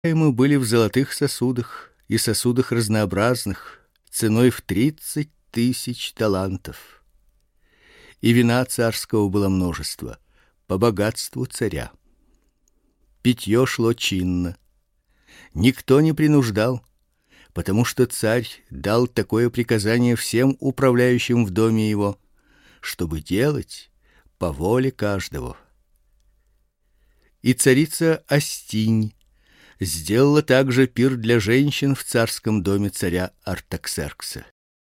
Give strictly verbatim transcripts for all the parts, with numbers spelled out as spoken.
Мы были в золотых сосудах и сосудах разнообразных, ценой в тридцать тысяч талантов. И вина царского было множество, по богатству царя. Питье шло чинно. Никто не принуждал, потому что царь дал такое приказание всем управляющим в доме его, чтобы делать по воле каждого. И царица Астинь сделала также пир для женщин в царском доме царя Артаксеркса.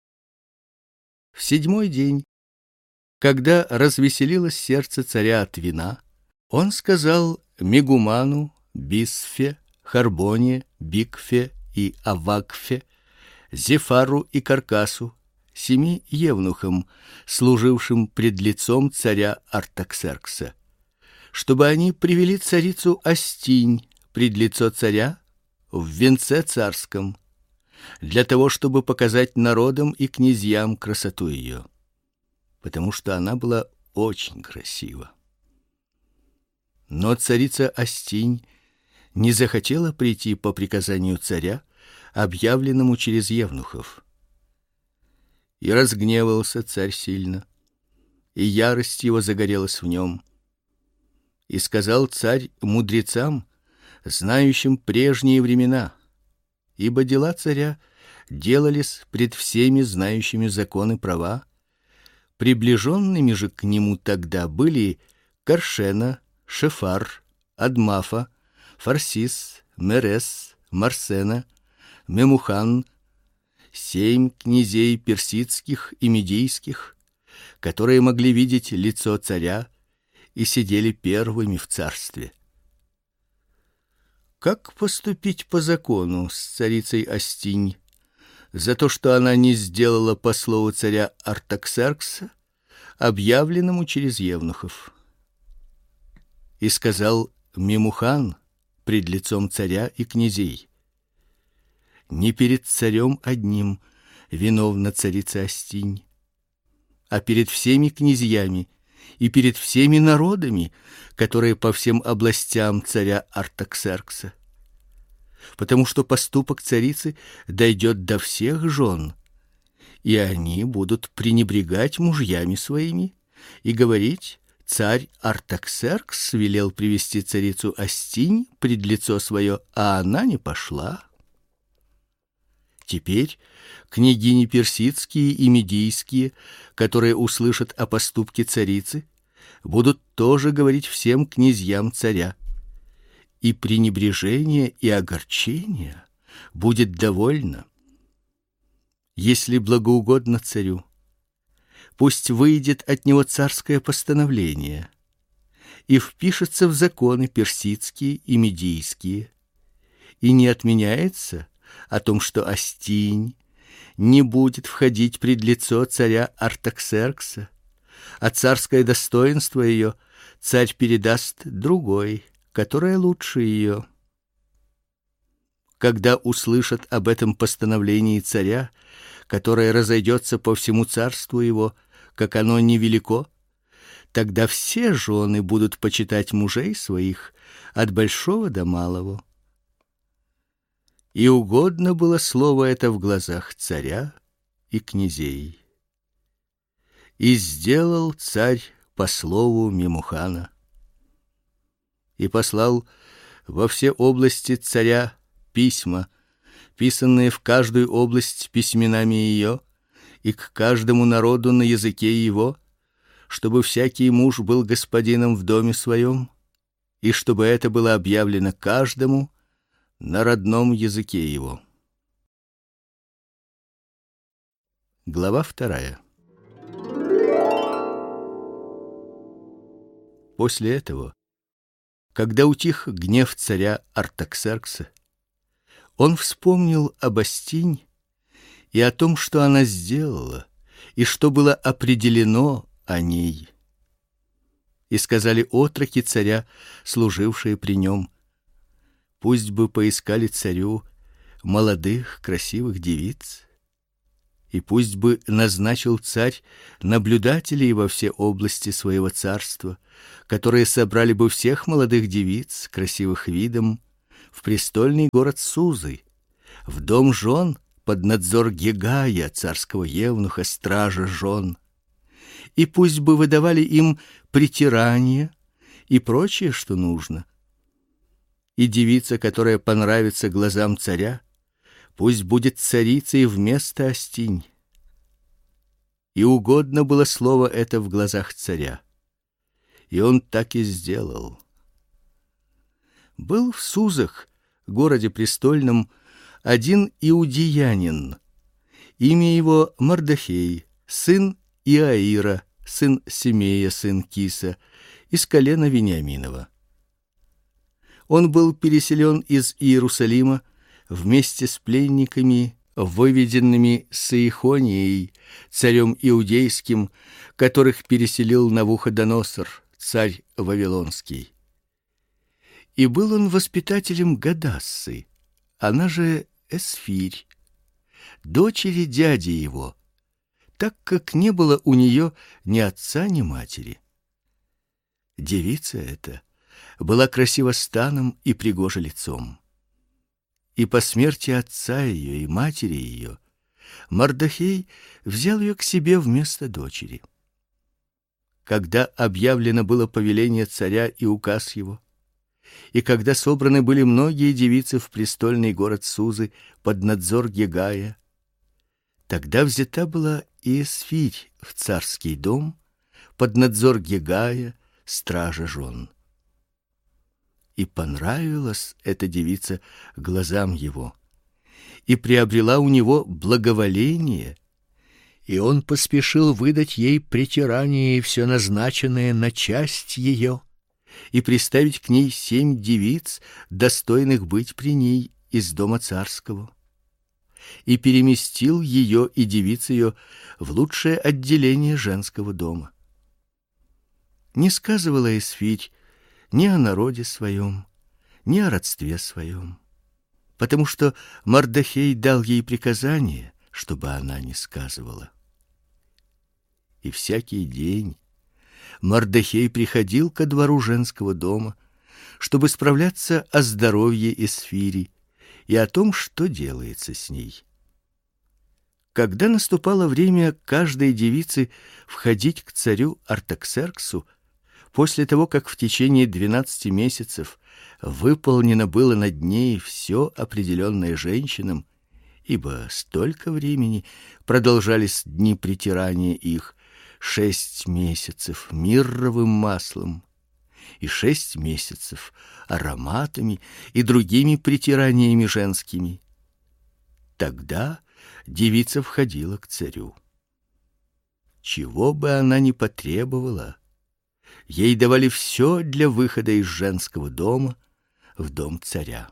В седьмой день, когда развеселилось сердце царя от вина, он сказал Мегуману, Бисфе, Харбоне, Бикфе и Авакфе, Зефару и Каркасу, семи евнухам, служившим пред лицом царя Артаксеркса, чтобы они привели царицу Астинь пред лицо царя в венце царском, для того, чтобы показать народам и князьям красоту ее, потому что она была очень красива. Но царица Астинь не захотела прийти по приказанию царя, объявленному через евнухов. И разгневался царь сильно, и ярость его загорелась в нем. И сказал царь мудрецам, знающим прежние времена, ибо дела царя делались пред всеми знающими законы права, приближенными же к нему тогда были Каршена, Шефар, Адмафа, Фарсис, Мерес, Марсена, Мемухан, семь князей персидских и медийских, которые могли видеть лицо царя и сидели первыми в царстве. Как поступить по закону с царицей Астинь за то, что она не сделала по слову царя Артаксеркса, объявленному через евнухов? И сказал Мемухан пред лицом царя и князей: не перед царем одним виновна царица Астинь, а перед всеми князьями и перед всеми народами, которые по всем областям царя Артаксеркса, потому что поступок царицы дойдет до всех жен, и они будут пренебрегать мужьями своими и говорить: царь Артаксеркс велел привести царицу Астинь пред лицо свое, а она не пошла. Теперь княгини персидские и медийские, которые услышат о поступке царицы, будут тоже говорить всем князьям царя, и пренебрежение и огорчение будет довольно. Если благоугодно царю, пусть выйдет от него царское постановление и впишется в законы персидские и медийские, и не отменяется о том, что Астинь не будет входить пред лицо царя Артаксеркса, а царское достоинство ее царь передаст другой, которая лучше ее. Когда услышат об этом постановлении царя, которое разойдется по всему царству его, как оно невелико, тогда все жены будут почитать мужей своих от большого до малого. И угодно было слово это в глазах царя и князей. И сделал царь по слову Мемухана, и послал во все области царя письма, писанные в каждую область письменами ее, и к каждому народу на языке его, чтобы всякий муж был господином в доме своем, и чтобы это было объявлено каждому на родном языке его. Глава вторая. После этого, когда утих гнев царя Артаксеркса, он вспомнил об Астинь и о том, что она сделала, и что было определено о ней. И сказали отроки царя, служившие при нем: пусть бы поискали царю молодых красивых девиц, и пусть бы назначил царь наблюдателей во все области своего царства, которые собрали бы всех молодых девиц, красивых видом, в престольный город Сузы, в дом жен под надзор Гегая, царского евнуха, стража жен. И пусть бы выдавали им притирание и прочее, что нужно. И девица, которая понравится глазам царя, пусть будет царицей вместо Остинь. И угодно было слово это в глазах царя. И он так и сделал. Был в Сузах, городе престольном, один иудеянин. Имя его Мардохей, сын Иаира, сын Семея, сын Киса, из колена Вениаминова. Он был переселен из Иерусалима вместе с пленниками, выведенными с Иехонией, царем иудейским, которых переселил Навуходоносор, царь вавилонский. И был он воспитателем Гадассы, она же Эсфирь, дочери дяди его, так как не было у нее ни отца, ни матери. Девица эта была красива станом и пригожа лицом. И по смерти отца ее и матери ее Мардохей взял ее к себе вместо дочери. Когда объявлено было повеление царя и указ его, и когда собраны были многие девицы в престольный город Сузы под надзор Гегая, тогда взята была и Эсфирь в царский дом под надзор Гегая, стража жен. И понравилась эта девица глазам его, и приобрела у него благоволение, и он поспешил выдать ей притирание и все назначенное на часть ее, и приставить к ней семь девиц, достойных быть при ней из дома царского, и переместил ее и девиц ее в лучшее отделение женского дома. Не сказывала Эсфирь ни о народе своем, ни о родстве своем, потому что Мардохей дал ей приказание, чтобы она не сказывала. И всякий день Мардохей приходил ко двору женского дома, чтобы справляться о здоровье Эсфири и о том, что делается с ней. Когда наступало время каждой девицы входить к царю Артаксерксу, после того, как в течение двенадцати месяцев выполнено было над ней все определенное женщинам, ибо столько времени продолжались дни притирания их, шесть месяцев мирровым маслом и шесть месяцев ароматами и другими притираниями женскими. Тогда девица входила к царю. Чего бы она ни потребовала, ей давали все для выхода из женского дома в дом царя.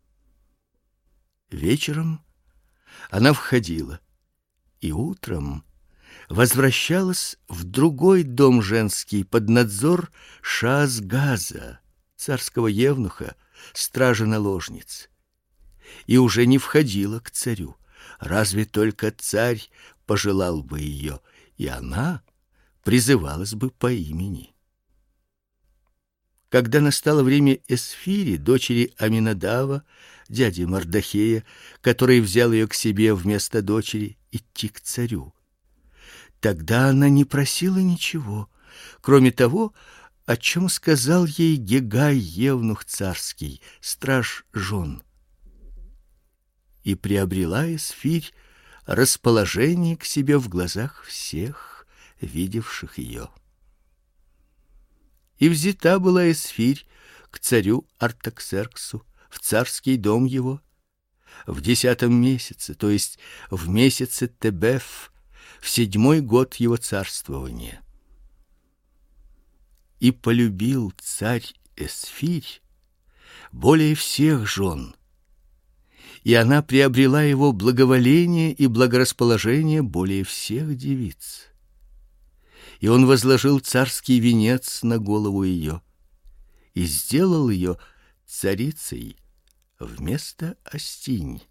Вечером она входила, и утром возвращалась в другой дом женский под надзор Шаазгаза, царского евнуха, стража наложниц, и уже не входила к царю, разве только царь пожелал бы ее, и она призывалась бы по имени. Когда настало время Эсфири, дочери Аминадава, дяди Мардохея, который взял ее к себе вместо дочери, идти к царю, тогда она не просила ничего, кроме того, о чем сказал ей Гегай, евнух царский, страж жен. И приобрела Эсфирь расположение к себе в глазах всех, видевших ее. И взята была Эсфирь к царю Артаксерксу в царский дом его в десятом месяце, то есть в месяце Тебеф, в седьмой год его царствования. И полюбил царь Эсфирь более всех жен, и она приобрела его благоволение и благорасположение более всех девиц. И он возложил царский венец на голову ее и сделал ее царицей вместо Остинь.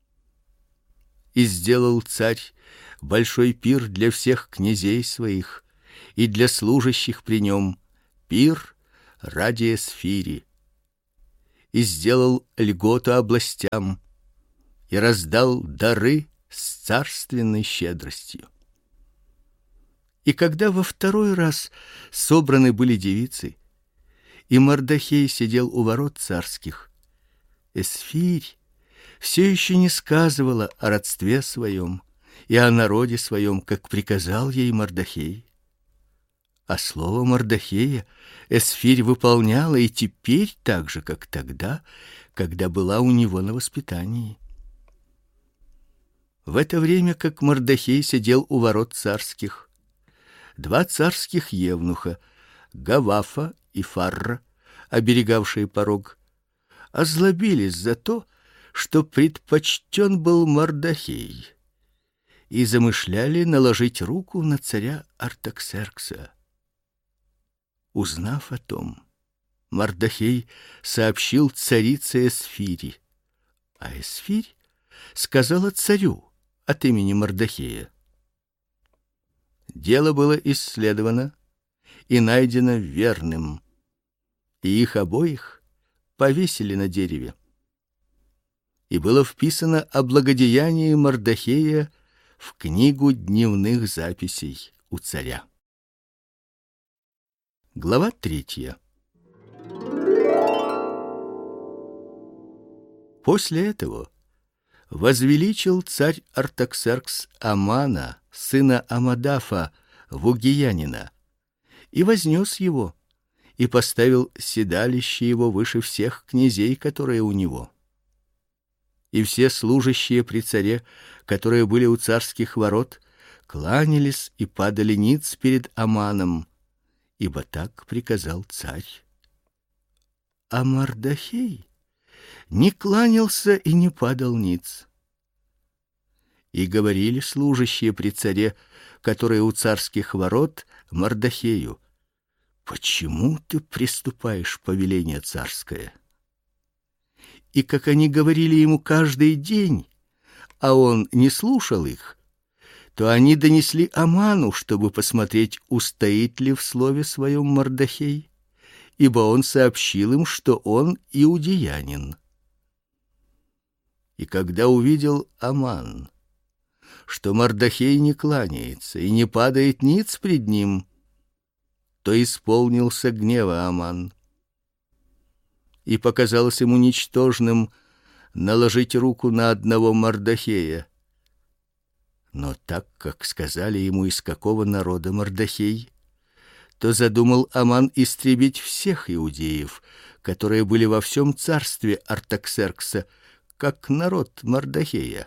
И сделал царь большой пир для всех князей своих и для служащих при нем, пир ради Эсфири. и сделал льготу областям, и раздал дары с царственной щедростью. И когда во второй раз собраны были девицы, и Мордохей сидел у ворот царских, Эсфирь все еще не сказывала о родстве своем и о народе своем, как приказал ей Мордохей. А слово Мордохея Эсфирь выполняла и теперь так же, как тогда, когда была у него на воспитании. В это время, как Мордохей сидел у ворот царских, два царских евнуха, Гавафа и Фарра, оберегавшие порог, озлобились за то, что предпочтен был Мордохей, и замышляли наложить руку на царя Артаксеркса. Узнав о том, Мордохей сообщил царице Эсфири, а Эсфирь сказала царю от имени Мордохея. Дело было исследовано и найдено верным, и их обоих повесили на дереве. И было вписано о благодеянии Мордохея в книгу дневных записей у царя. Глава третья. После этого возвеличил царь Артаксеркс Амана, сына Амадафа, вугиянина, и вознес его, и поставил седалище его выше всех князей, которые у него. И все служащие при царе, которые были у царских ворот, кланялись и падали ниц перед Аманом, ибо так приказал царь. А Мордохей не кланялся и не падал ниц. И говорили служащие при царе, которые у царских ворот, Мордохею: почему ты приступаешь повеление царское? И как они говорили ему каждый день, а он не слушал их, то они донесли Аману, чтобы посмотреть, устоит ли в слове своем Мордохей, ибо он сообщил им, что он иудеянин. И когда увидел Аман, что Мордохей не кланяется и не падает ниц пред ним, то исполнился гнева Аман. И показалось ему ничтожным наложить руку на одного Мордохея. Но так как сказали ему, из какого народа Мордохей, то задумал Аман истребить всех иудеев, которые были во всем царстве Артаксеркса, как народ Мордохея.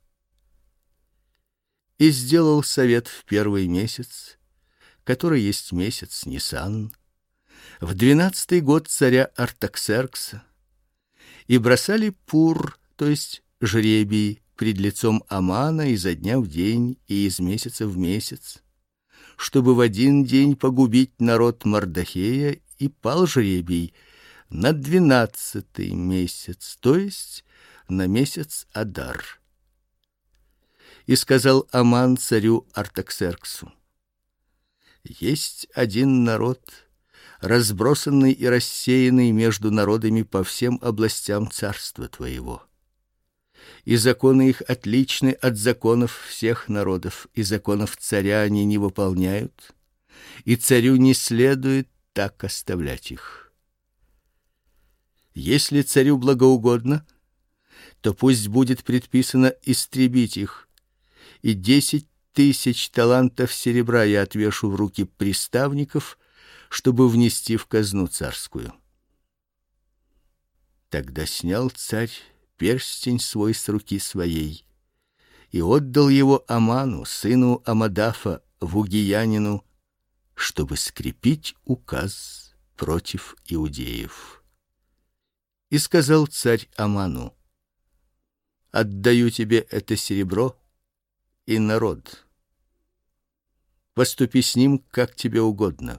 И сделал совет в первый месяц, который есть месяц Нисан, в двенадцатый год царя Артаксеркса, и бросали пур, то есть жребий, пред лицом Амана изо дня в день и из месяца в месяц, чтобы в один день погубить народ Мордохея, и пал жребий на двенадцатый месяц, то есть на месяц Адар. И сказал Аман царю Артаксерксу: есть один народ, разбросанный и рассеянный между народами по всем областям царства твоего. И законы их отличны от законов всех народов, и законов царя они не выполняют, и царю не следует так оставлять их. Если царю благоугодно, то пусть будет предписано истребить их, и десять тысяч талантов серебра я отвешу в руки приставников, чтобы внести в казну царскую. Тогда снял царь перстень свой с руки своей и отдал его Аману, сыну Амадафа, вугиянину, чтобы скрепить указ против иудеев. И сказал царь Аману: отдаю тебе это серебро и народ. Поступи с ним, как тебе угодно.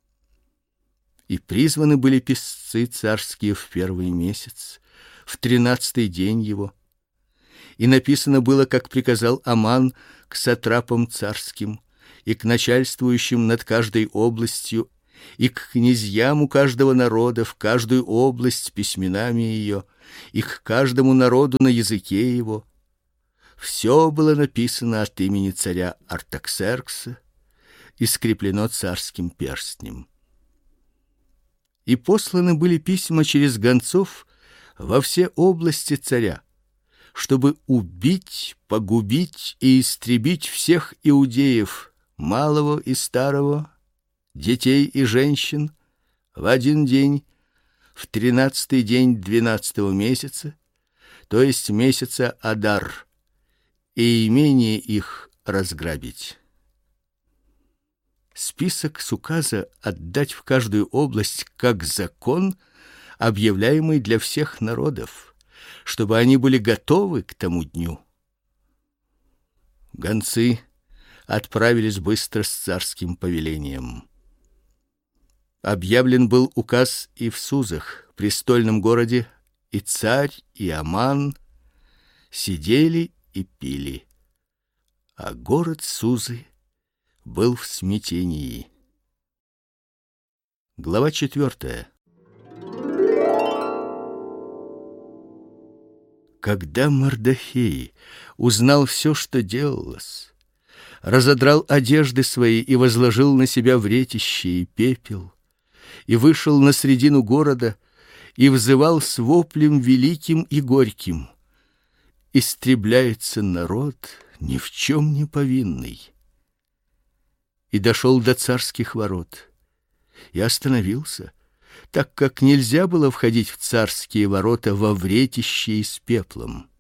И призваны были писцы царские в первый месяц, в тринадцатый день его. И написано было, как приказал Аман, к сатрапам царским и к начальствующим над каждой областью и к князьям у каждого народа в каждую область письменами ее, и к каждому народу на языке его. Все было написано от имени царя Артаксеркса и скреплено царским перстнем. И посланы были письма через гонцов во все области царя, чтобы убить, погубить и истребить всех иудеев, малого и старого, детей и женщин, в один день, в тринадцатый день двенадцатого месяца, то есть месяца Адар, и имение их разграбить. Список с указа отдать в каждую область как закон, объявляемый для всех народов, чтобы они были готовы к тому дню. Гонцы отправились быстро с царским повелением. Объявлен был указ и в Сузах, престольном городе, и царь, и Аман сидели и пили, а город Сузы был в смятении. Глава четвертая. Когда Мордохей узнал все, что делалось, разодрал одежды свои и возложил на себя вретище и пепел, и вышел на средину города и взывал с воплем великим и горьким: истребляется народ ни в чем не повинный. И дошел до царских ворот и остановился, так как нельзя было входить в царские ворота во вретище и с пеплом.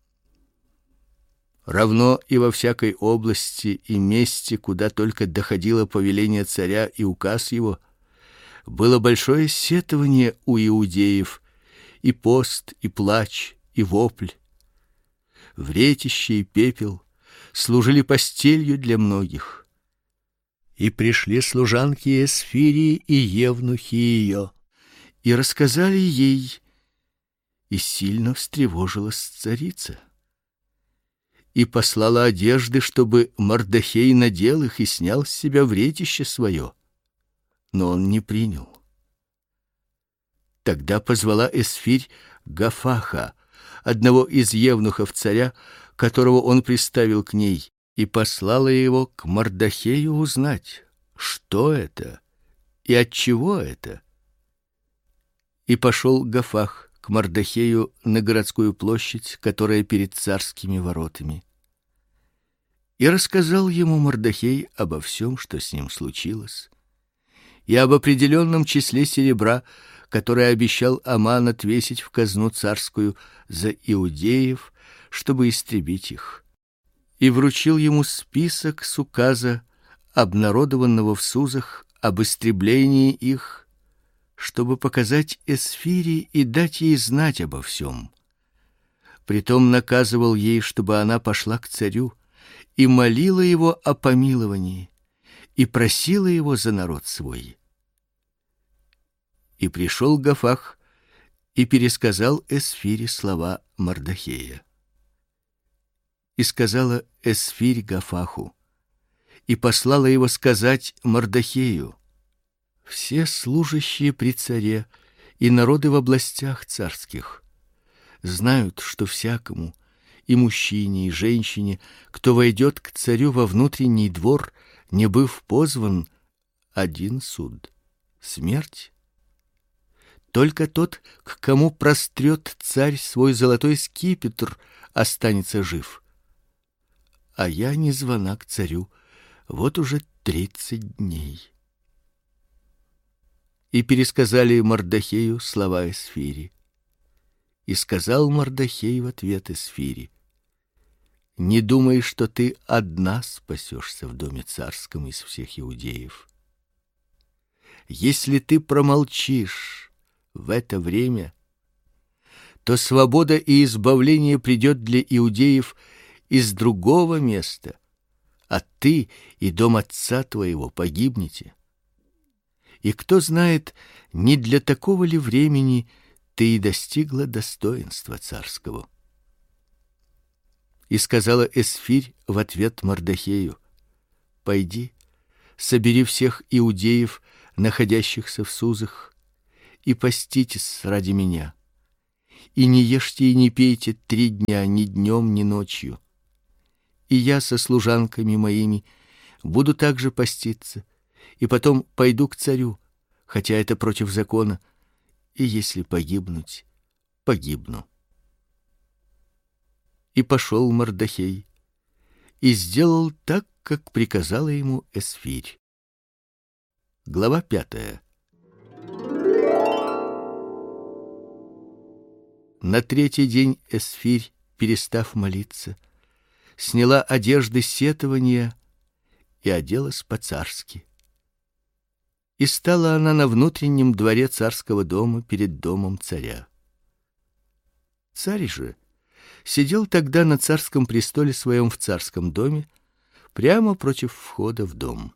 Равно и во всякой области и месте, куда только доходило повеление царя и указ его, было большое сетование у иудеев, и пост, и плач, и вопль. Вретище и пепел служили постелью для многих. И пришли служанки Эсфирии и евнухи ее, и рассказали ей, и сильно встревожилась царица. И послала одежды, чтобы Мордохей надел их и снял с себя вретище свое, но он не принял. Тогда позвала Эсфирь Гафаха, одного из евнухов царя, которого он приставил к ней, и послала его к Мордохею узнать, что это и от чего это. И пошел Гафах к Мордохею на городскую площадь, которая перед царскими воротами. И рассказал ему Мордохей обо всем, что с ним случилось, и об определенном числе серебра, которое обещал Аман отвесить в казну царскую за иудеев, чтобы истребить их. И вручил ему список с указа, обнародованного в Сузах, об истреблении их, чтобы показать Эсфире и дать ей знать обо всем. Притом наказывал ей, чтобы она пошла к царю и молила его о помиловании, и просила его за народ свой. И пришел Гафах и пересказал Эсфире слова Мордохея. И сказала Эсфирь Гафаху, и послала его сказать Мордохею: все служащие при царе и народы в областях царских знают, что всякому, и мужчине, и женщине, кто войдет к царю во внутренний двор, не быв позван, один суд — смерть. Только тот, к кому прострет царь свой золотой скипетр, останется жив. А я не звана к царю вот уже тридцать дней. И пересказали Мордохею слова Эсфири. И сказал Мордохей в ответ Эсфири: не думай, что ты одна спасешься в доме царском из всех иудеев. Если ты промолчишь в это время, то свобода и избавление придет для иудеев из другого места, а ты и дом отца твоего погибнете. И кто знает, не для такого ли времени ты и достигла достоинства царского. И сказала Эсфирь в ответ Мордохею: пойди, собери всех иудеев находящихся в Сузах, и поститесь ради меня. И не ешьте и не пейте три дня ни днем, ни ночью. И я со служанками моими буду также поститься, и потом пойду к царю, хотя это против закона, и если погибнуть, погибну. И пошел Мордохей и сделал так, как приказала ему Эсфирь. Глава пятая. На третий день Эсфирь, перестав молиться, сняла одежды сетования и оделась по-царски. И стала она на внутреннем дворе царского дома перед домом царя. Царь же сидел тогда на царском престоле своем в царском доме, прямо против входа в дом.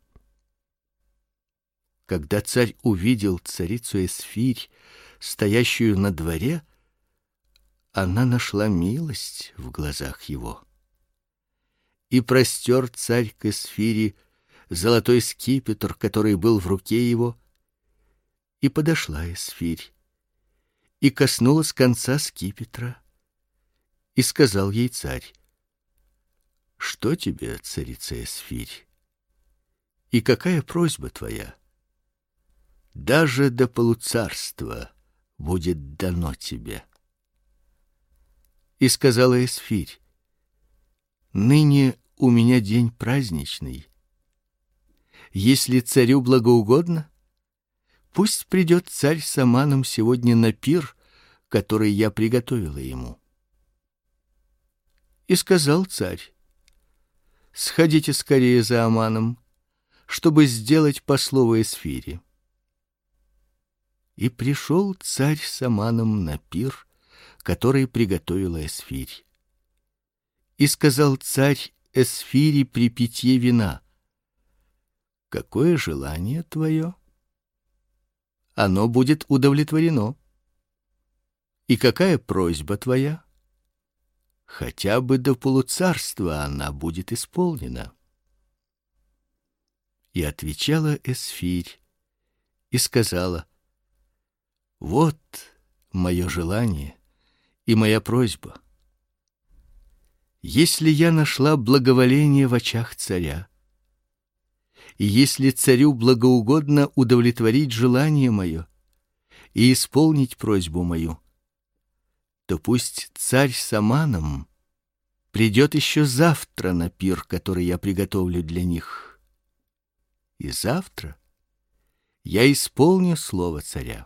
Когда царь увидел царицу Эсфирь, стоящую на дворе, она нашла милость в глазах его. И простер царь к Эсфири золотой скипетр, который был в руке его, и подошла Эсфирь, и коснулась конца скипетра, и сказал ей царь: «Что тебе, царица Эсфирь? И какая просьба твоя? Даже до полуцарства будет дано тебе». И сказала Эсфирь: «Ныне у меня день праздничный. Если царю благоугодно, пусть придет царь с Аманом сегодня на пир, который я приготовила ему». И сказал царь: «Сходите скорее за Аманом, чтобы сделать по слову Эсфири». И пришел царь с Аманом на пир, который приготовила Эсфирь. И сказал царь Эсфири при питье вина: «Какое желание твое? Оно будет удовлетворено. И какая просьба твоя? Хотя бы до полуцарства она будет исполнена». И отвечала Эсфирь и сказала: «Вот мое желание и моя просьба. Если я нашла благоволение в очах царя, и если царю благоугодно удовлетворить желание мое и исполнить просьбу мою, то пусть царь с Аманом придет еще завтра на пир, который я приготовлю для них. И завтра я исполню слово царя».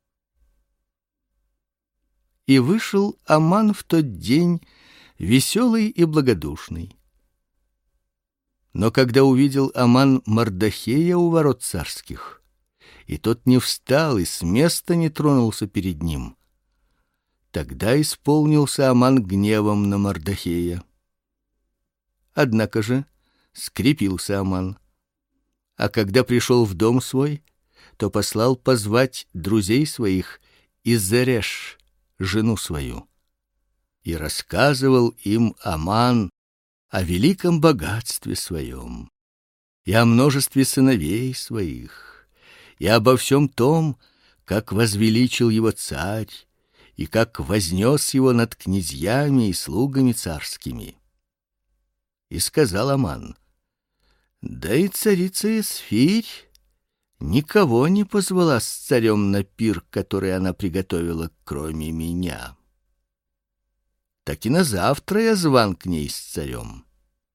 И вышел Аман в тот день веселый и благодушный. Но когда увидел Аман Мордохея у ворот царских, и тот не встал и с места не тронулся перед ним, тогда исполнился Аман гневом на Мордохея. Однако же скрепился Аман, а когда пришел в дом свой, то послал позвать друзей своих и Зереш, жену свою, и рассказывал им Аман о великом богатстве своем, и о множестве сыновей своих, и обо всем том, как возвеличил его царь, и как вознес его над князьями и слугами царскими. И сказал Аман: «Да и царица Эсфирь никого не позвала с царем на пир, который она приготовила, кроме меня. Так и на завтра я зван к ней с царем.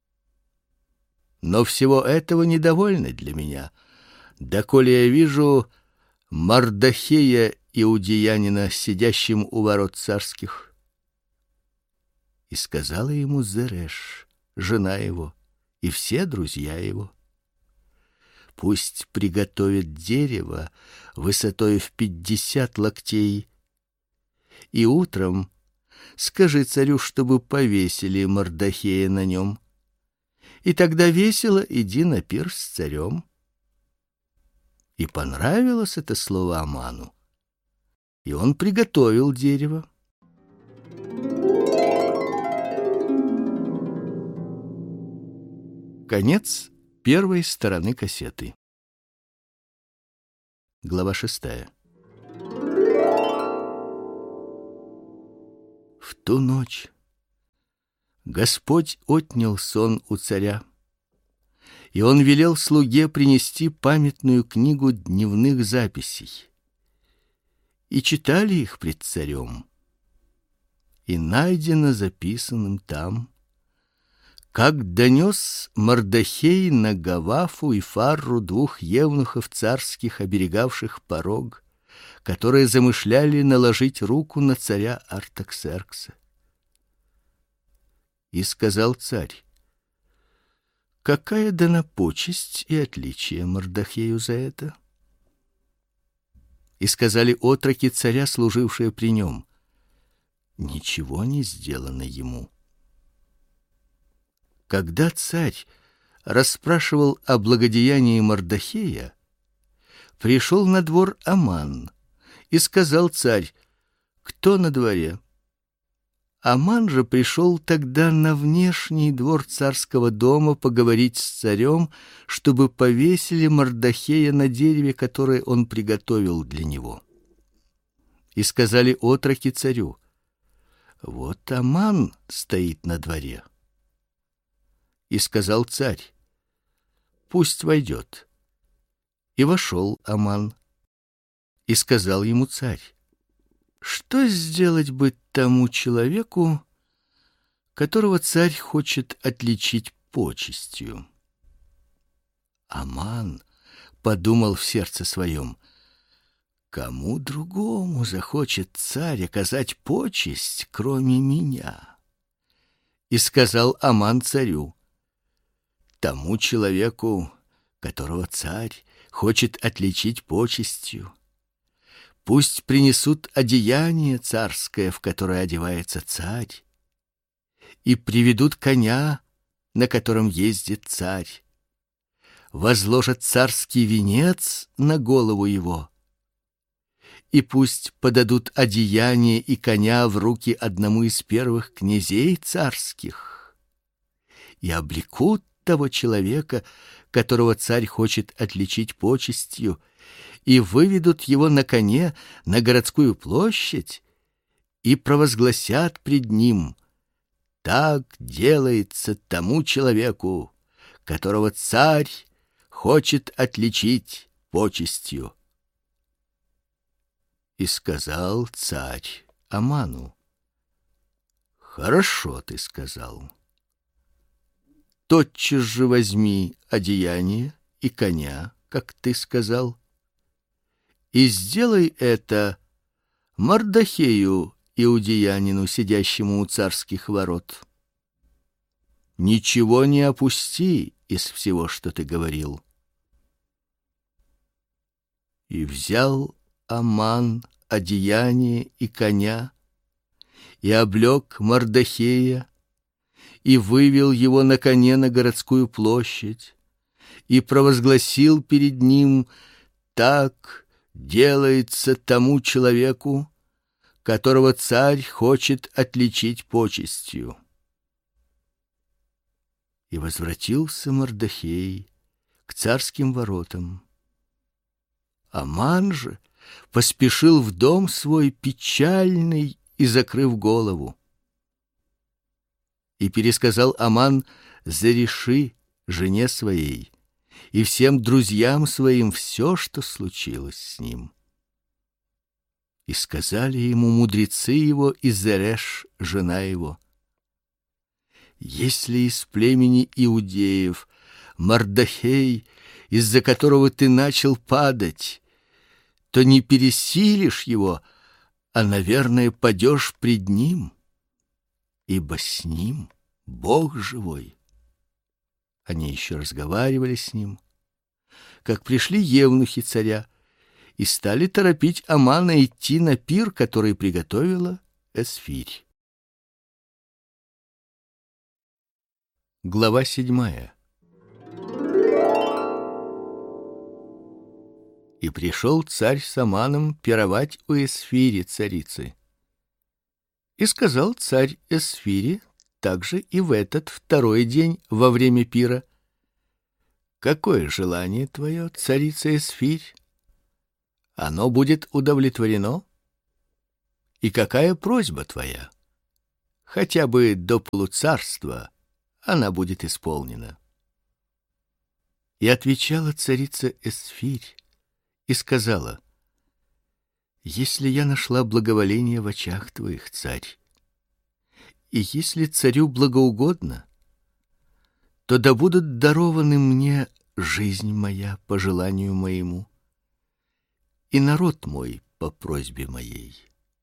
Но всего этого недовольно для меня, доколе я вижу Мордохея иудеянина, сидящим у ворот царских». И сказала ему Зереш, жена его, и все друзья его: «Пусть приготовит дерево высотой в пятьдесят локтей, и утром скажи царю, чтобы повесили Мордохея на нем, и тогда весело иди на пир с царем». И понравилось это слово Аману, и он приготовил дерево. Конец первой стороны кассеты. Глава шестая. В ту ночь Господь отнял сон у царя, и он велел слуге принести памятную книгу дневных записей. И читали их пред царем. И найдено записанным там, как донес Мордохей на Гавафу и Фарру, двух евнухов царских, оберегавших порог, которые замышляли наложить руку на царя Артаксеркса. И сказал царь: какая дана почесть и отличие Мордохею за это? И сказали отроки царя, служившие при нем: ничего не сделано ему. Когда царь расспрашивал о благодеянии Мордохея, пришел на двор Аман, и сказал царь: кто на дворе? Аман же пришел тогда на внешний двор царского дома поговорить с царем, чтобы повесили Мордохея на дереве, которое он приготовил для него. И сказали отроки царю: вот Аман стоит на дворе. И сказал царь: пусть войдет. И вошел Аман. И сказал ему царь: что сделать бы тому человеку, которого царь хочет отличить почестью? Аман подумал в сердце своем: кому другому захочет царь оказать почесть, кроме меня? И сказал Аман царю: тому человеку, которого царь хочет отличить почестью, пусть принесут одеяние царское, в которое одевается царь, и приведут коня, на котором ездит царь, возложат царский венец на голову его, и пусть подадут одеяние и коня в руки одному из первых князей царских, и облекут того человека, которого царь хочет отличить почестью, и выведут его на коне на городскую площадь и провозгласят пред ним: так делается тому человеку, которого царь хочет отличить почестью. И сказал царь Аману: хорошо ты сказал. Тотчас же возьми одеяние и коня, как ты сказал, и сделай это Мордохею, иудеянину, сидящему у царских ворот. Ничего не опусти из всего, что ты говорил. И взял Аман одеяние и коня, и облек Мордохея, и вывел его на коне на городскую площадь, и провозгласил перед ним: так делается тому человеку, которого царь хочет отличить почестью. И возвратился Мордохей к царским воротам. Аман же поспешил в дом свой печальный и закрыв голову. И пересказал Аман Зереши, жене своей, и всем друзьям своим все, что случилось с ним. И сказали ему мудрецы его и Зереш, жена его: если из племени иудеев Мордохей, из-за которого ты начал падать, то не пересилишь его, а, наверное, падешь пред ним, ибо с ним Бог живой. Они еще разговаривали с ним, как пришли евнухи царя и стали торопить Амана идти на пир, который приготовила Эсфирь. Глава седьмая. И пришел царь с Аманом пировать у Эсфири, царицы. И сказал царь Эсфири также и в этот второй день во время пира: какое желание твое, царица Эсфирь? оно будет удовлетворено. И какая просьба твоя? Хотя бы до полуцарства она будет исполнена. И отвечала царица Эсфирь и сказала: если я нашла благоволение в очах твоих, царь, и если царю благоугодно, то да будут дарованы мне жизнь моя по желанию моему и народ мой по просьбе моей.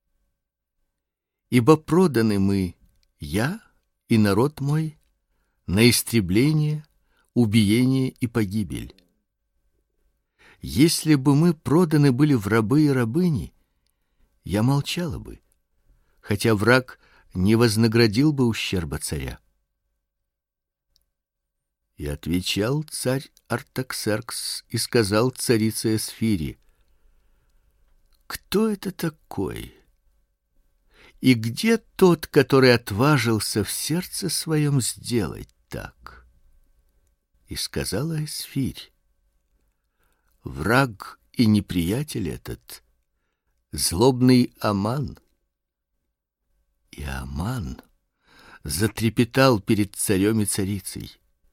Ибо проданы мы, я и народ мой, на истребление, убиение и погибель. Если бы мы проданы были в рабы и рабыни, я молчала бы, хотя враг не вознаградил бы ущерба царя. И отвечал царь Артаксеркс и сказал царице Эсфири: кто это такой? И где тот, который отважился в сердце своем сделать так? И сказала Эсфирь: враг и неприятель этот — злобный Аман. И Аман затрепетал перед царем и царицей.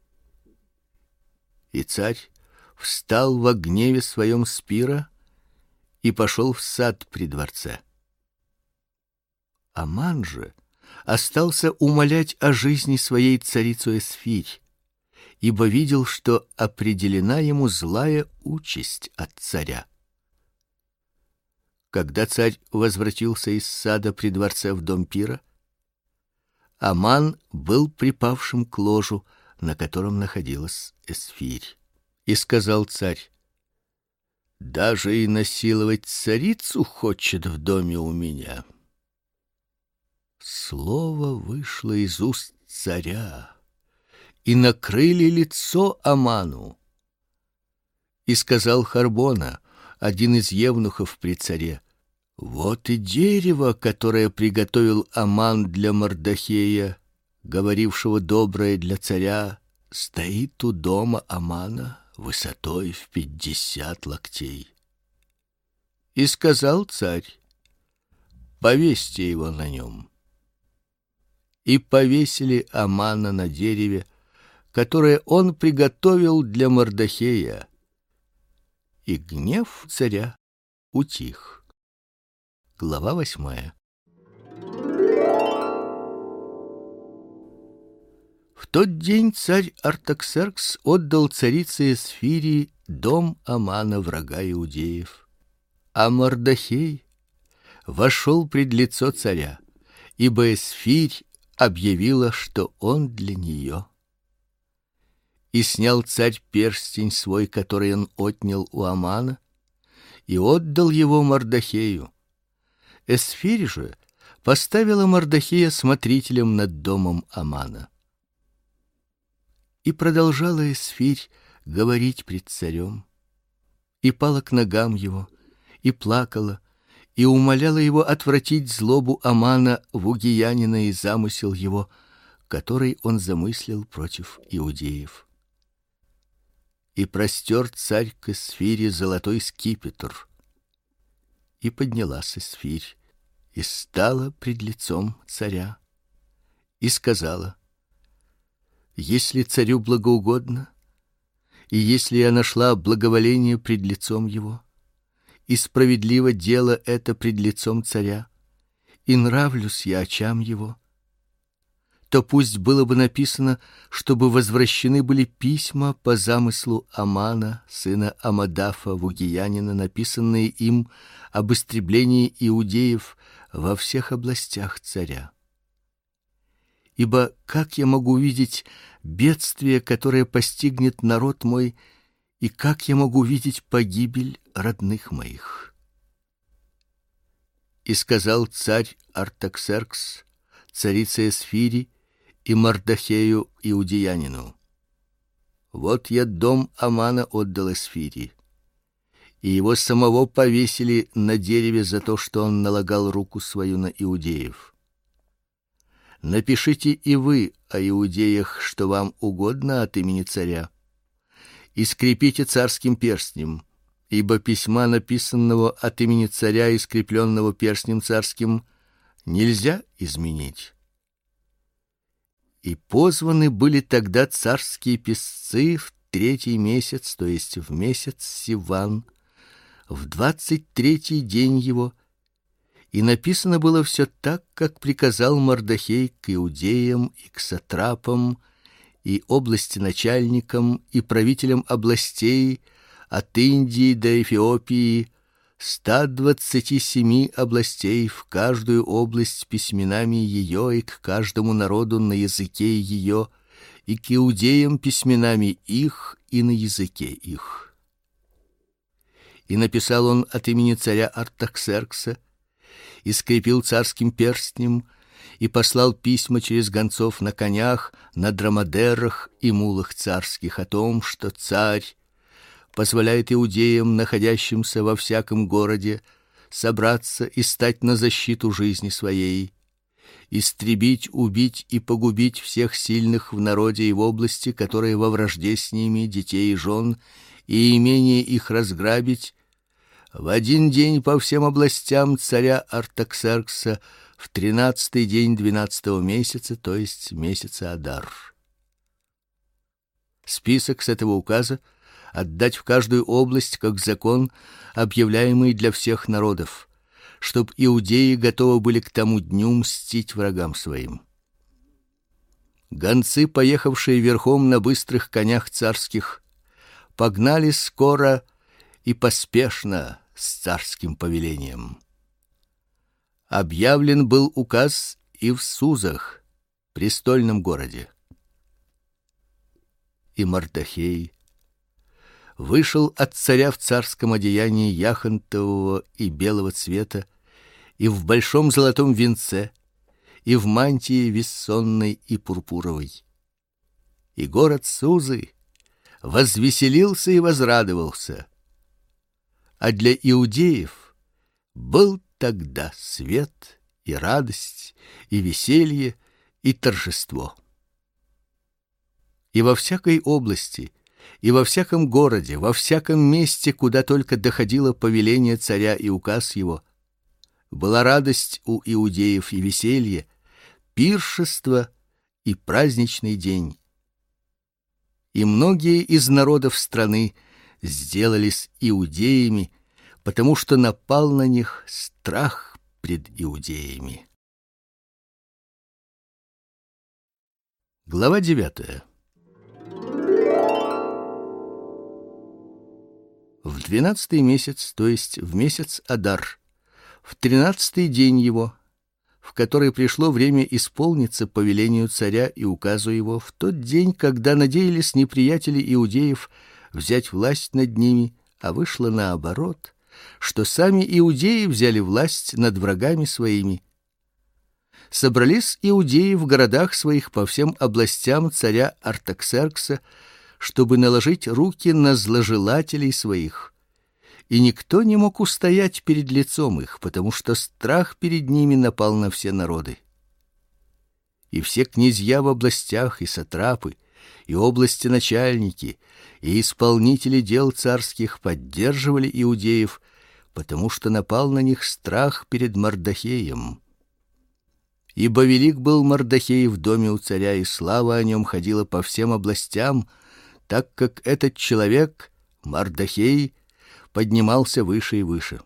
И царь встал во гневе своем с пира и пошел в сад при дворце. Аман же остался умолять о жизни своей царицу Эсфирь, ибо видел, что определена ему злая участь от царя. Когда царь возвратился из сада при дворце в дом пира, Аман был припавшим к ложу, на котором находилась Эсфирь. И сказал царь: даже и насиловать царицу хочет в доме у меня. Слово вышло из уст царя, и накрыли лицо Аману. И сказал Харбона, один из евнухов при царе: вот и дерево, которое приготовил Аман для Мордохея, говорившего доброе для царя, стоит у дома Амана высотой в пятьдесят локтей. И сказал царь: повесьте его на нем. И повесили Амана на дереве, которое он приготовил для Мордохея. И гнев царя утих. Глава восьмая. В тот день царь Артаксеркс отдал царице Эсфири дом Амана, врага иудеев. А Мордохей вошел пред лицо царя, ибо Эсфирь объявила, что он для нее. И снял царь перстень свой, который он отнял у Амана, и отдал его Мордохею. Эсфирь же поставила Мордохея смотрителем над домом Амана. И продолжала Эсфирь говорить пред царем, и пала к ногам его, и плакала, и умоляла его отвратить злобу Амана в угиянина и замысел его, который он замыслил против иудеев. И простер царь к Эсфире золотой скипетр. И поднялась Эсфирь и стала пред лицом царя и сказала: если царю благоугодно, и если я нашла благоволение пред лицом его, и справедливо дело это пред лицом царя, и нравлюсь я очам его, то пусть было бы написано, чтобы возвращены были письма по замыслу Амана, сына Амадафа вугиянина, написанные им об истреблении иудеев во всех областях царя. Ибо как я могу видеть бедствие, которое постигнет народ мой, и как я могу видеть погибель родных моих? И сказал царь Артаксеркс царице Эсфири и Мордохею иудеянину: вот я дом Амана отдал Эсфири, и его самого повесили на дереве за то, что он налагал руку свою на иудеев. Напишите и вы о иудеях, что вам угодно от имени царя, и скрепите царским перстнем, ибо письма, написанного от имени царя и скрепленного перстнем царским, нельзя изменить. И позваны были тогда царские писцы в третий месяц, то есть в месяц Сиван, в двадцать третий день его, и написано было все так, как приказал Мардохей к иудеям и к сатрапам и областеначальникам и правителям областей от Индии до Эфиопии, ста двадцати семи областей, в каждую область письменами ее и к каждому народу на языке ее, и к иудеям письменами их и на языке их. И написал он от имени царя Артаксеркса, и скрепил царским перстнем, и послал письма через гонцов на конях, на дромадерах и мулах царских о том, что царь позволяет иудеям, находящимся во всяком городе, собраться и стать на защиту жизни своей, истребить, убить и погубить всех сильных в народе и в области, которые во вражде с ними, детей и жен, и имение их разграбить в один день по всем областям царя Артаксеркса в тринадцатый день двенадцатого месяца, то есть месяца Адар. Список с этого указа отдать в каждую область как закон, объявляемый для всех народов, чтоб иудеи готовы были к тому дню мстить врагам своим. Гонцы, поехавшие верхом на быстрых конях царских, погнали скоро и поспешно с царским повелением. Объявлен был указ и в Сузах, престольном городе. И Мардохей вышел от царя в царском одеянии яхонтового и белого цвета, и в большом золотом венце, и в мантии вессонной и пурпуровой. И город Сузы возвеселился и возрадовался. А для иудеев был тогда свет и радость, и веселье, и торжество. И во всякой области, и во всяком городе, во всяком месте, куда только доходило повеление царя и указ его, была радость у иудеев и веселье, пиршество и праздничный день. И многие из народов страны сделались иудеями, потому что напал на них страх пред иудеями. Глава девятая. В двенадцатый месяц, то есть в месяц Адар, в тринадцатый день его, в который пришло время исполниться повелению царя и указу его, в тот день, когда надеялись неприятели иудеев взять власть над ними, а вышло наоборот, что сами иудеи взяли власть над врагами своими. Собрались иудеи в городах своих по всем областям царя Артаксеркса, чтобы наложить руки на зложелателей своих. И никто не мог устоять перед лицом их, потому что страх перед ними напал на все народы. И все князья в областях, и сатрапы, и области начальники, и исполнители дел царских поддерживали иудеев, потому что напал на них страх перед Мардохеем. Ибо велик был Мардохей в доме у царя, и слава о нем ходила по всем областям, так как этот человек, Мардохей, поднимался выше и выше.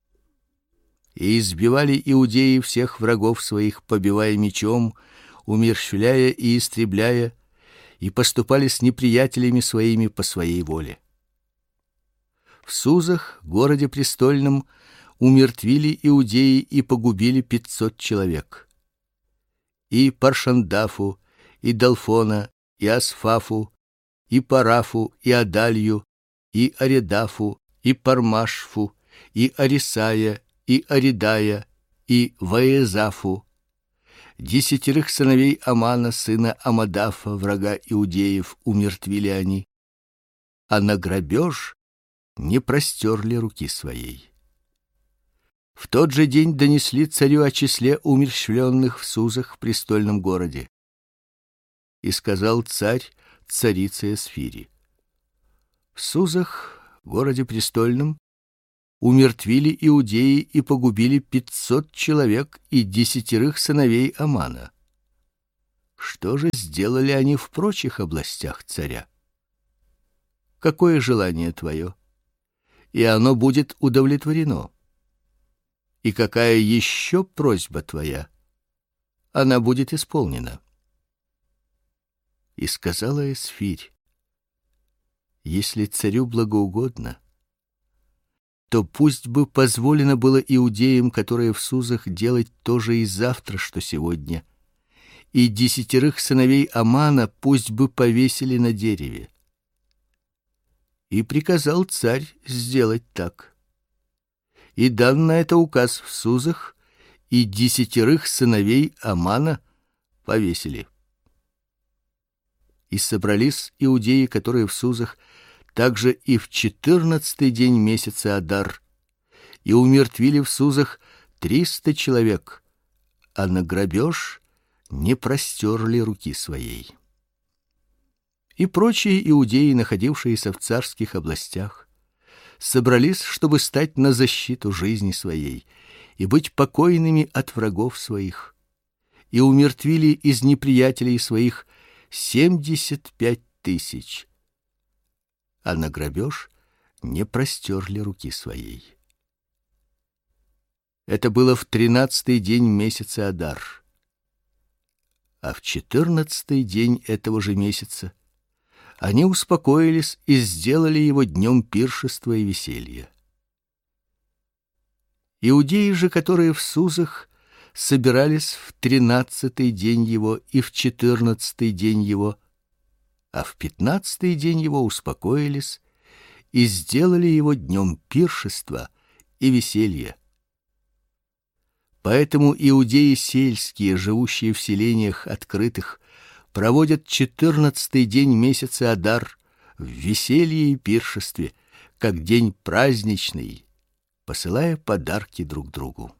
И избивали иудеи всех врагов своих, побивая мечом, умерщвляя и истребляя, и поступали с неприятелями своими по своей воле. В Сузах, городе престольном, умертвили иудеи и погубили пятьсот человек. И Паршандафу, и Далфона, и Асфафу, и Парафу, и Адалью, и Аредафу, и Пармашфу, и Арисая, и Аридая, и Ваезафу, десятерых сыновей Амана, сына Амадафа, врага иудеев, умертвили они, а на грабеж не простерли руки своей. В тот же день донесли царю о числе умерщвленных в Сузах в престольном городе. И сказал царь царице Эсфири: в Сузах городе престольном, умертвили иудеи и погубили пятьсот человек и десятерых сыновей Амана. Что же сделали они в прочих областях царя? Какое желание твое? И оно будет удовлетворено. И какая еще просьба твоя? Она будет исполнена. И сказала Эсфирь: если царю благоугодно, то пусть бы позволено было иудеям, которые в Сузах, делать то же и завтра, что сегодня, и десятерых сыновей Амана пусть бы повесили на дереве. И приказал царь сделать так. И дан на это указ в Сузах, и десятерых сыновей Амана повесили. И собрались иудеи, которые в Сузах, также и в четырнадцатый день месяца Адар, и умертвили в Сузах триста человек, а на грабеж не простерли руки своей. И прочие иудеи, находившиеся в царских областях, собрались, чтобы стать на защиту жизни своей и быть покойными от врагов своих, и умертвили из неприятелей своих семьдесят пять тысяч, а на грабеж не простерли руки своей. Это было в тринадцатый день месяца Адар, а в четырнадцатый день этого же месяца они успокоились и сделали его днем пиршества и веселья. Иудеи же, которые в Сузах, собирались в тринадцатый день его и в четырнадцатый день его, а в пятнадцатый день его успокоились и сделали его днем пиршества и веселья. Поэтому иудеи сельские, живущие в селениях открытых, проводят четырнадцатый день месяца Адар в веселье и пиршестве, как день праздничный, посылая подарки друг другу.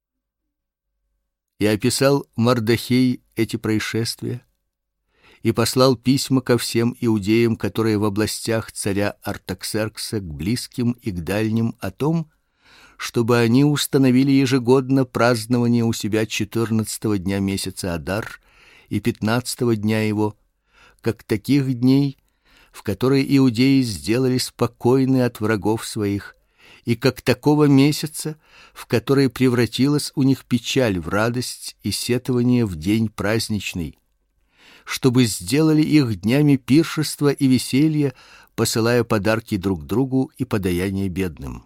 И описал Мардохей эти происшествия, и послал письма ко всем иудеям, которые в областях царя Артаксеркса, к близким и к дальним, о том, чтобы они установили ежегодно празднование у себя четырнадцатого дня месяца Адар и пятнадцатого дня его, как таких дней, в которые иудеи сделали спокойны от врагов своих, и как такого месяца, в который превратилась у них печаль в радость и сетование в день праздничный, чтобы сделали их днями пиршества и веселья, посылая подарки друг другу и подаяния бедным.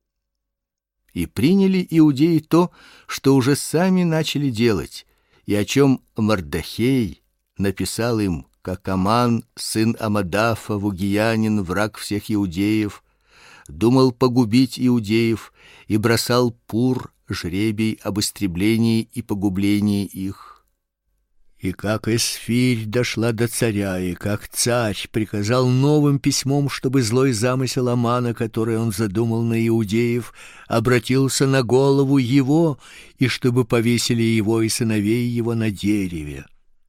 И приняли иудеи то, что уже сами начали делать, и о чем Мардохей написал им, как Аман, сын Амадафа, вугиянин, враг всех иудеев, думал погубить иудеев и бросал пур, жребий об истреблении и погублении их. И как Эсфирь дошла до царя, и как царь приказал новым письмом, чтобы злой замысел Амана, который он задумал на иудеев, обратился на голову его, и чтобы повесили его и сыновей его на дереве.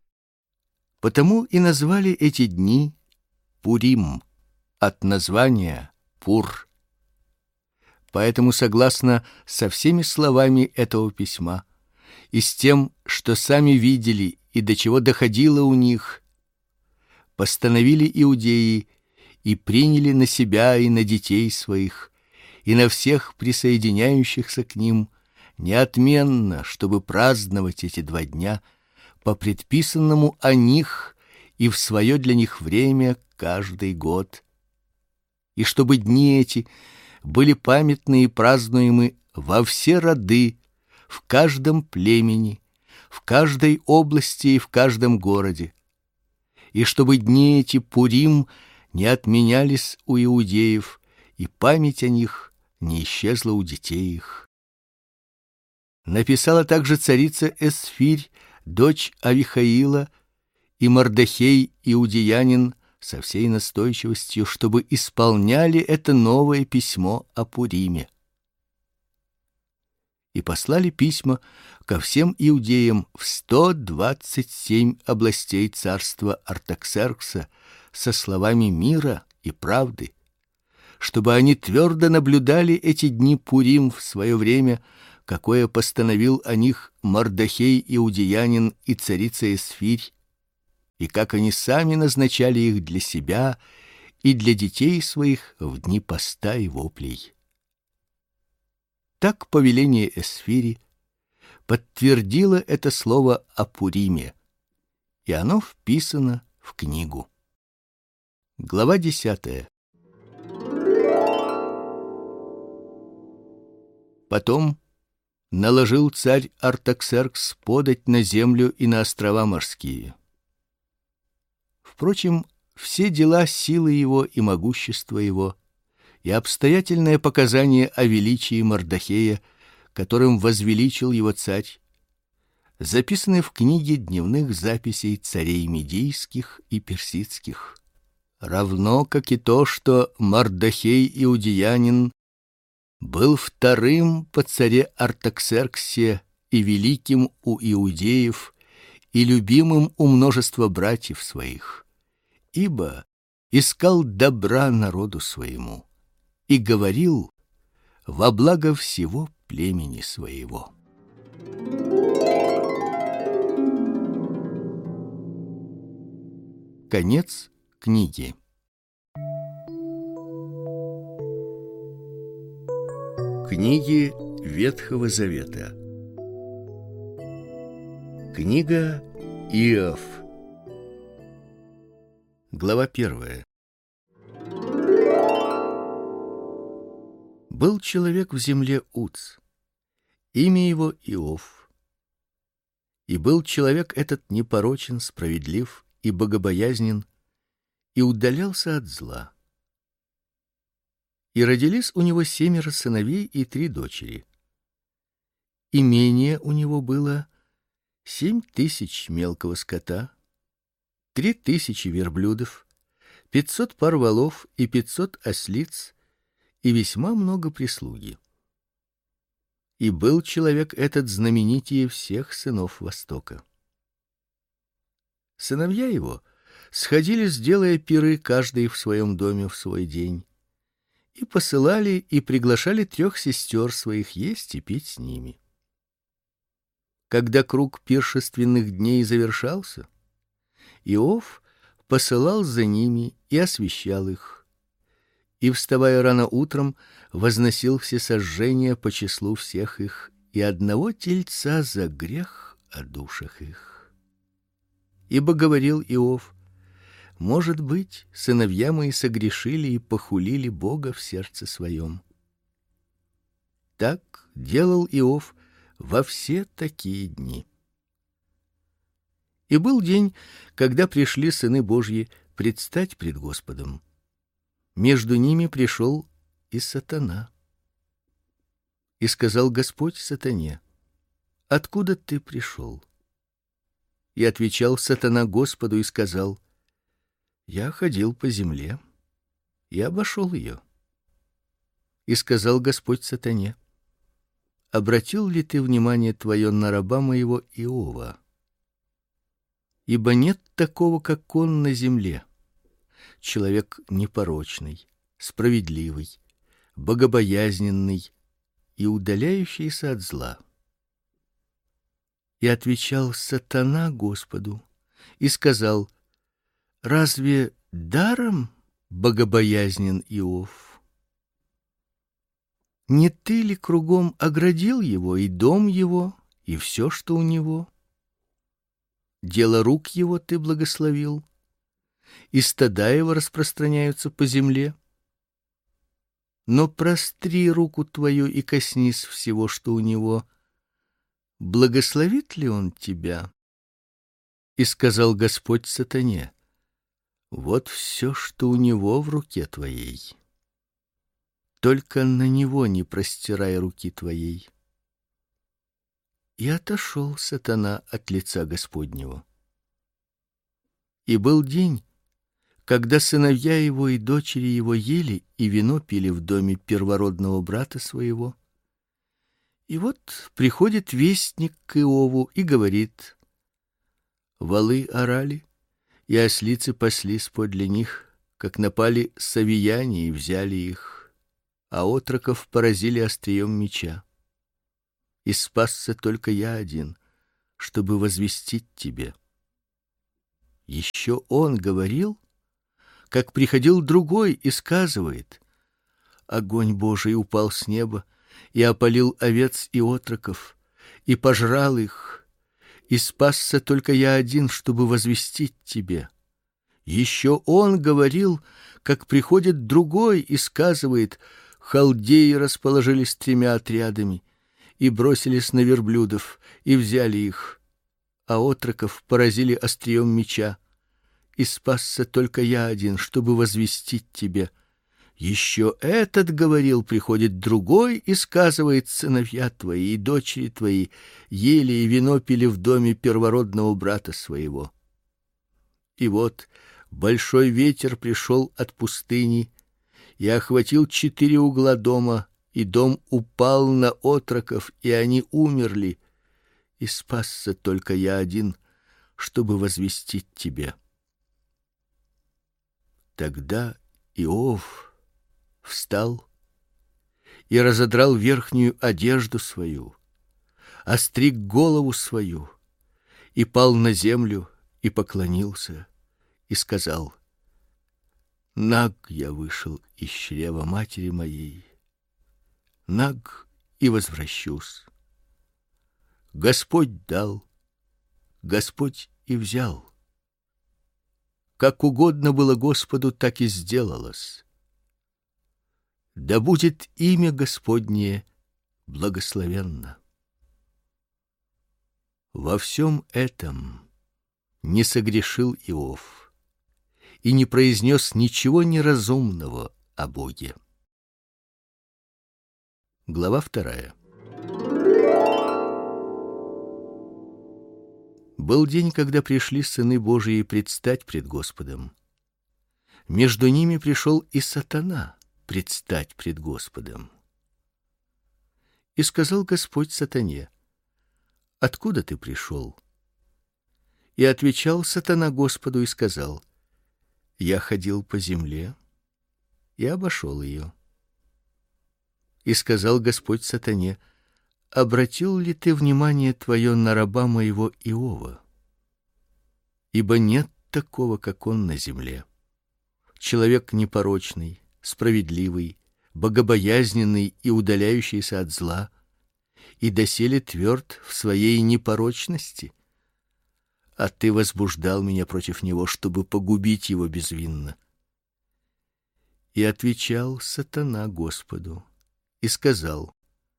Потому и назвали эти дни Пурим, от названия Пур. Поэтому, согласно со всеми словами этого письма и с тем, что сами видели и до чего доходило у них, постановили иудеи и приняли на себя и на детей своих и на всех присоединяющихся к ним неотменно, чтобы праздновать эти два дня по предписанному о них и в свое для них время каждый год, и чтобы дни эти были памятны и празднуемы во все роды, в каждом племени, в каждой области и в каждом городе, и чтобы дни эти Пурим не отменялись у иудеев, и память о них не исчезла у детей их. Написала также царица Эсфирь, дочь Авихаила, и Мардохей иудеянин со всей настойчивостью, чтобы исполняли это новое письмо о Пуриме. И послали письма ко всем иудеям в сто двадцать семь областей царства Артаксеркса со словами мира и правды, чтобы они твердо наблюдали эти дни Пурим в свое время, какое постановил о них Мардохей иудеянин и царица Эсфирь, и как они сами назначали их для себя и для детей своих в дни поста и воплей. Так повеление Эсфири подтвердило это слово о Пуриме, и оно вписано в книгу. Глава десятая. Потом наложил царь Артаксеркс подать на землю и на острова морские. Впрочем, все дела силы его и могущества его и обстоятельное показание о величии Мардохея, которым возвеличил его царь, записаны в книге дневных записей царей медийских и персидских, равно как и то, что Мардохей иудеянин был вторым по царе Артаксерксе и великим у иудеев и любимым у множества братьев своих, ибо искал добра народу своему и говорил во благо всего племени своего. Конец книги. Книги Ветхого Завета. Книга Иов. Глава первая. Был человек в земле Уц, имя его Иов. И был человек этот непорочен, справедлив и богобоязнен, и удалялся от зла. И родились у него семеро сыновей и три дочери. Имение у него было семь тысяч мелкого скота, три тысячи верблюдов, пятьсот пар волов и пятьсот ослиц, и весьма много прислуги. И был человек этот знаменитее всех сынов Востока. Сыновья его сходились, делая пиры каждый в своем доме в свой день, и посылали и приглашали трех сестер своих есть и пить с ними. Когда круг пиршественных дней завершался, Иов посылал за ними и освещал их, и, вставая рано утром, возносил всесожжения по числу всех их и одного тельца за грех о душах их. Ибо говорил Иов: может быть, сыновья мои согрешили и похулили Бога в сердце своем. Так делал Иов во все такие дни. И был день, когда пришли сыны Божьи предстать пред Господом. Между ними пришел и сатана. И сказал Господь сатане: откуда ты пришел? И отвечал сатана Господу и сказал: я ходил по земле и обошел ее. И сказал Господь сатане: обратил ли ты внимание твое на раба моего Иова? Ибо нет такого, как он на земле, человек непорочный, справедливый, богобоязненный и удаляющийся от зла. И отвечал сатана Господу и сказал: разве даром богобоязнен Иов? Не ты ли кругом оградил его и дом его, и все, что у него? Дело рук его ты благословил, и стада его распространяются по земле. Но простри руку твою и коснись всего, что у него. Благословит ли он тебя? И сказал Господь сатане: вот все, что у него в руке твоей. Только на него не простирай руки твоей. И отошел сатана от лица Господнего. И был день, когда сыновья его и дочери его ели и вино пили в доме первородного брата своего. И вот приходит вестник к Иову и говорит: волы орали, и ослицы паслись подле них, как напали савияне и взяли их, а отроков поразили острием меча. И спасся только я один, чтобы возвестить тебе. Еще он говорил, как приходил другой и сказывает: огонь Божий упал с неба и опалил овец и отроков, и пожрал их, и спасся только я один, чтобы возвестить тебе. Еще он говорил, как приходит другой и сказывает: халдеи расположились тремя отрядами и бросились на верблюдов и взяли их, а отроков поразили острием меча, и спасся только я один, чтобы возвестить тебе. Еще этот говорил, приходит другой и сказывает: сыновья твои и дочери твои ели и вино пили в доме первородного брата своего. И вот большой ветер пришел от пустыни и охватил четыре угла дома, и дом упал на отроков, и они умерли, и спасся только я один, чтобы возвестить тебе. Тогда Иов встал и разодрал верхнюю одежду свою, остриг голову свою, и пал на землю и поклонился, и сказал: наг я вышел из чрева матери моей, наг и возвращусь. Господь дал, Господь и взял. Как угодно было Господу, так и сделалось. Да будет имя Господне благословенно. Во всем этом не согрешил Иов и не произнес ничего неразумного о Боге. Глава вторая. Был день, когда пришли сыны Божии предстать пред Господом. Между ними пришел и сатана предстать пред Господом. И сказал Господь сатане: откуда ты пришел? И отвечал сатана Господу и сказал: я ходил по земле и обошел ее. И сказал Господь сатане: обратил ли ты внимание твое на раба моего Иова? Ибо нет такого, как он на земле. Человек непорочный, справедливый, богобоязненный и удаляющийся от зла, и доселе тверд в своей непорочности. А ты возбуждал меня против него, чтобы погубить его безвинно. И отвечал сатана Господу и сказал: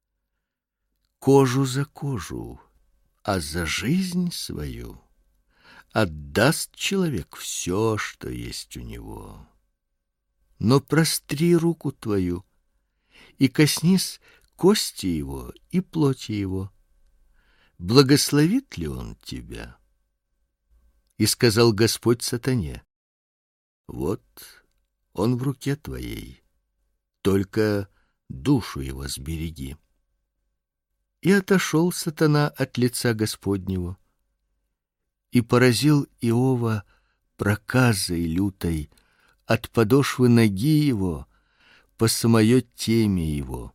кожу за кожу, а за жизнь свою отдаст человек все, что есть у него. Но простри руку твою и коснись кости его и плоти его. Благословит ли он тебя? И сказал Господь сатане: вот он в руке твоей, только душу его сбереги. И отошел сатана от лица Господнего и поразил Иова проказой лютой от подошвы ноги его по самое темя его.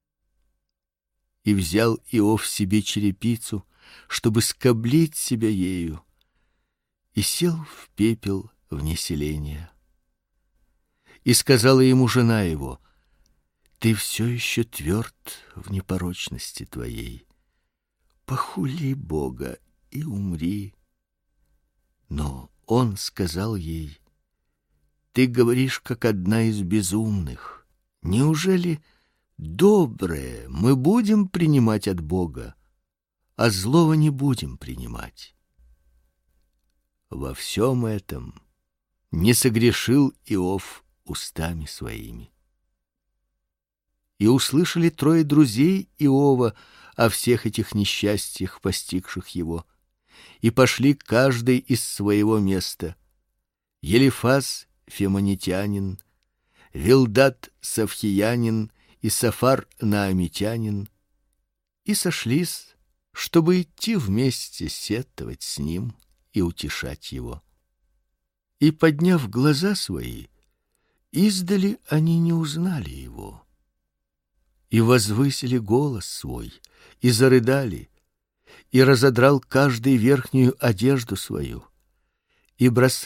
И взял Иов себе черепицу, чтобы скоблить себя ею, и сел в пепел вне селения. И сказала ему жена его: ты все еще тверд в непорочности твоей. Похули Бога и умри. Но он сказал ей: ты говоришь, как одна из безумных. Неужели доброе мы будем принимать от Бога, а злого не будем принимать? Во всем этом не согрешил Иов устами своими. И услышали трое друзей Иова о всех этих несчастьях, постигших его, и пошли каждый из своего места. Елифаз фемонитянин, Вилдат савхиянин и Сафар наамитянин, и сошлись, чтобы идти вместе сетовать с ним и утешать его. И, подняв глаза свои, Издали они не узнали его, и возвысили голос свой, и зарыдали, и разодрал каждый верхнюю одежду свою, и бросали